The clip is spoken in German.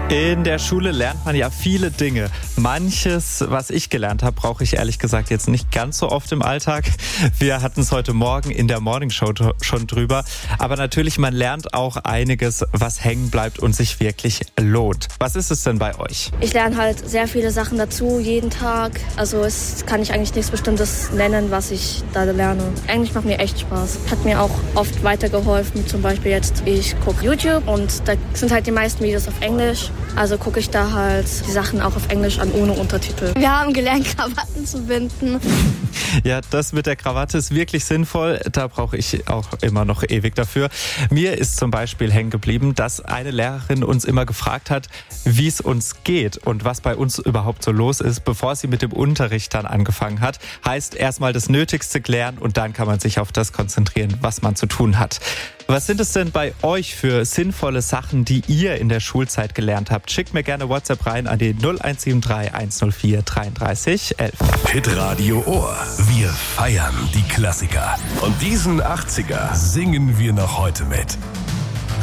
In der Schule lernt man ja viele Dinge. Manches, was ich gelernt habe, brauche ich ehrlich gesagt jetzt nicht ganz so oft im Alltag. Wir hatten es heute Morgen in der Morningshow schon drüber. Aber natürlich, man lernt auch einiges, was hängen bleibt und sich wirklich lohnt. Was ist es denn bei euch? Ich lerne halt sehr viele Sachen dazu, jeden Tag. Also es kann ich eigentlich nichts Bestimmtes nennen, was ich da lerne. Englisch macht mir echt Spaß. Hat mir auch oft weitergeholfen. Zum Beispiel jetzt, ich gucke YouTube und da sind halt die meisten Videos auf Englisch. Also gucke ich da halt die Sachen auch auf Englisch an, ohne Untertitel. Wir haben gelernt, Krawatten zu binden. Ja, das mit der Krawatte ist wirklich sinnvoll. Da brauche ich auch immer noch ewig dafür. Mir ist zum Beispiel hängen geblieben, dass eine Lehrerin uns immer gefragt hat, wie es uns geht und was bei uns überhaupt so los ist, bevor sie mit dem Unterricht dann angefangen hat. Heißt, erstmal das Nötigste klären und dann kann man sich auf das konzentrieren, was man zu tun hat. Was sind es denn bei euch für sinnvolle Sachen, die ihr in der Schulzeit gelernt habt? Schickt mir gerne WhatsApp rein an die 0173 104 33 11. Hitradio Ohr. Wir feiern die Klassiker. Und diesen 80er singen wir noch heute mit.